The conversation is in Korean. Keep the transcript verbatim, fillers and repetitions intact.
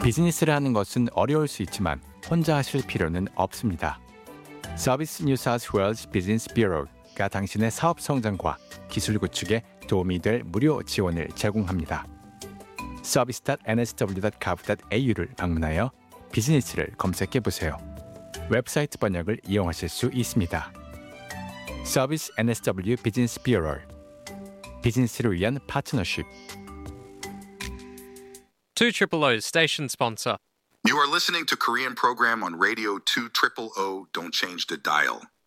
비즈니스를 하는 것은 어려울 수 있지만 혼자 하실 필요는 없습니다. 서비스 뉴 사우스 웨일즈 비즈니스 뷰로가 당신의 사업 성장과 기술 구축에 도움이 될 무료 지원을 제공합니다. 서비스 닷 엔 에스 더블유 닷 가브 닷 에이유를 방문하여 비즈니스를 검색해보세요. 웹사이트 번역을 이용하실 수 있습니다. 서비스 엔 에스 더블유 비즈니스 뷰로, 비즈니스를 위한 파트너십. two O's station sponsor. You are listening to Korean program on radio two O O O. Don't change the dial.